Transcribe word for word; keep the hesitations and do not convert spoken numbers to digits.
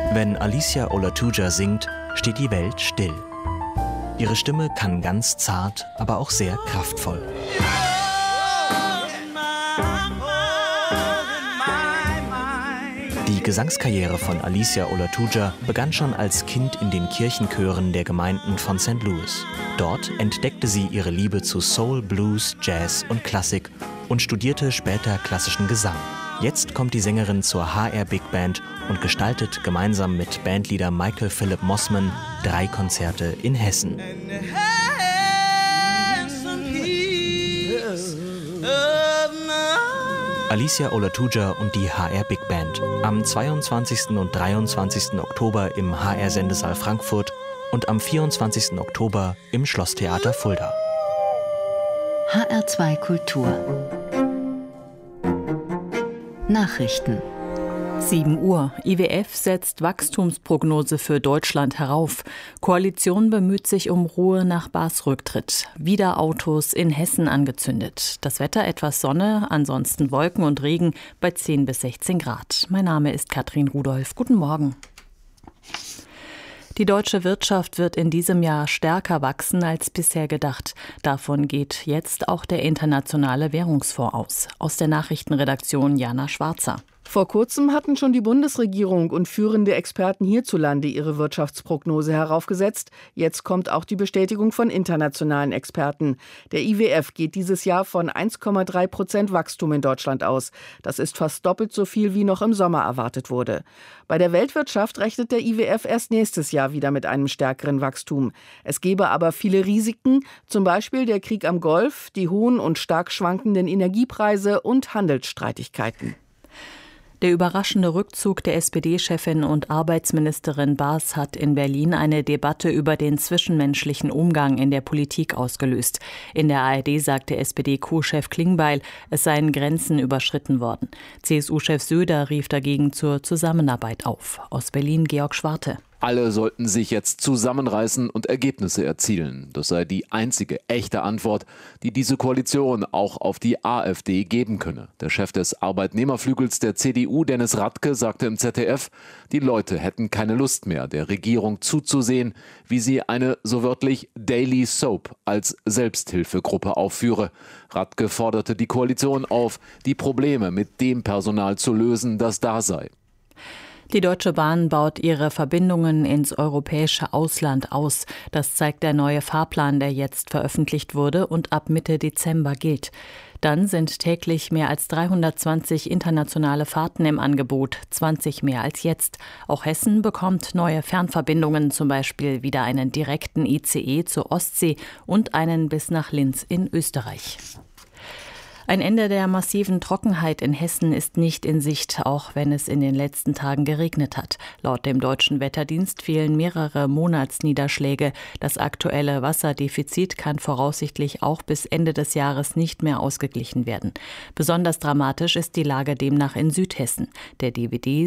Wenn Alicia Olatuja singt, steht die Welt still. Ihre Stimme kann ganz zart, aber auch sehr kraftvoll. Die Gesangskarriere von Alicia Olatuja begann schon als Kind in den Kirchenchören der Gemeinden von Sankt Louis. Dort entdeckte sie ihre Liebe zu Soul, Blues, Jazz und Klassik und studierte später klassischen Gesang. Jetzt kommt die Sängerin zur H R Big Band und gestaltet gemeinsam mit Bandleader Michael Philip Mossman drei Konzerte in Hessen. Alicia Olatuja und die H R Big Band. Am zweiundzwanzigsten und dreiundzwanzigsten Oktober im H R-Sendesaal Frankfurt und am vierundzwanzigsten Oktober im Schlosstheater Fulda. H R zwei Kultur Nachrichten. sieben Uhr. I W F setzt Wachstumsprognose für Deutschland herauf. Koalition bemüht sich um Ruhe nach Baas Rücktritt. Wieder Autos in Hessen angezündet. Das Wetter etwas Sonne, ansonsten Wolken und Regen bei zehn bis sechzehn Grad. Mein Name ist Katrin Rudolph. Guten Morgen. Die deutsche Wirtschaft wird in diesem Jahr stärker wachsen als bisher gedacht. Davon geht jetzt auch der Internationale Währungsfonds aus. Aus der Nachrichtenredaktion Jana Schwarzer. Vor kurzem hatten schon die Bundesregierung und führende Experten hierzulande ihre Wirtschaftsprognose heraufgesetzt. Jetzt kommt auch die Bestätigung von internationalen Experten. Der I W F geht dieses Jahr von eins Komma drei Prozent Wachstum in Deutschland aus. Das ist fast doppelt so viel, wie noch im Sommer erwartet wurde. Bei der Weltwirtschaft rechnet der I W F erst nächstes Jahr wieder mit einem stärkeren Wachstum. Es gebe aber viele Risiken, zum Beispiel der Krieg am Golf, die hohen und stark schwankenden Energiepreise und Handelsstreitigkeiten. Der überraschende Rückzug der S P D-Chefin und Arbeitsministerin Baas hat in Berlin eine Debatte über den zwischenmenschlichen Umgang in der Politik ausgelöst. In der A R D sagte S P D-Co-Chef Klingbeil, es seien Grenzen überschritten worden. C S U-Chef Söder rief dagegen zur Zusammenarbeit auf. Aus Berlin Georg Schwarte. Alle sollten sich jetzt zusammenreißen und Ergebnisse erzielen. Das sei die einzige echte Antwort, die diese Koalition auch auf die AfD geben könne. Der Chef des Arbeitnehmerflügels der C D U, Dennis Radke, sagte im Z D F, die Leute hätten keine Lust mehr, der Regierung zuzusehen, wie sie eine so wörtlich Daily Soap als Selbsthilfegruppe aufführe. Radke forderte die Koalition auf, die Probleme mit dem Personal zu lösen, das da sei. Die Deutsche Bahn baut ihre Verbindungen ins europäische Ausland aus. Das zeigt der neue Fahrplan, der jetzt veröffentlicht wurde und ab Mitte Dezember gilt. Dann sind täglich mehr als dreihundertzwanzig internationale Fahrten im Angebot, zwanzig mehr als jetzt. Auch Hessen bekommt neue Fernverbindungen, zum Beispiel wieder einen direkten I C E zur Ostsee und einen bis nach Linz in Österreich. Ein Ende der massiven Trockenheit in Hessen ist nicht in Sicht, auch wenn es in den letzten Tagen geregnet hat. Laut dem Deutschen Wetterdienst fehlen mehrere Monatsniederschläge. Das aktuelle Wasserdefizit kann voraussichtlich auch bis Ende des Jahres nicht mehr ausgeglichen werden. Besonders dramatisch ist die Lage demnach in Südhessen. Der D W D